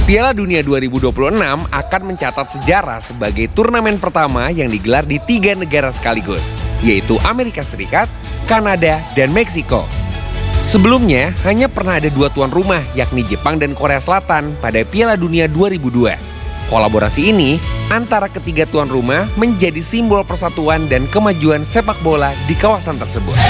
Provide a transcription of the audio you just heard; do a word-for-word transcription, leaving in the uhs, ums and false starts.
Piala Dunia dua ribu dua puluh enam akan mencatat sejarah sebagai turnamen pertama yang digelar di tiga negara sekaligus, yaitu Amerika Serikat, Kanada, dan Meksiko. Sebelumnya, hanya pernah ada dua tuan rumah, yakni Jepang dan Korea Selatan pada Piala Dunia dua ribu dua. Kolaborasi ini antara ketiga tuan rumah menjadi simbol persatuan dan kemajuan sepak bola di kawasan tersebut.